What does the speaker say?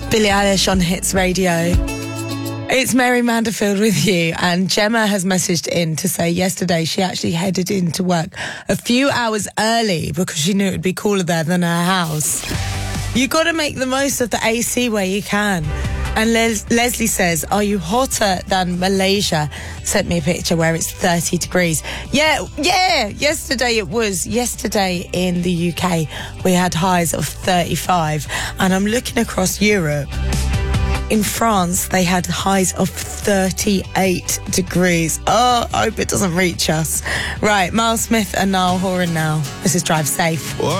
Billie Eilish on Hits Radio. It's Mary Manderfield with you, and Gemma has messaged in to say yesterday she actually headed into work a few hours early because she knew it would be cooler there than her house. You got to make the most of the AC where you can. And Leslie says, are you hotter than Malaysia? Sent me a picture where it's 30 degrees. Yeah, yesterday it was. Yesterday in the UK, we had highs of 35. And I'm looking across Europe. In France, they had highs of 38 degrees. Oh, I hope it doesn't reach us. Right, Miles Smith and Niall Horan now. This is Drive Safe.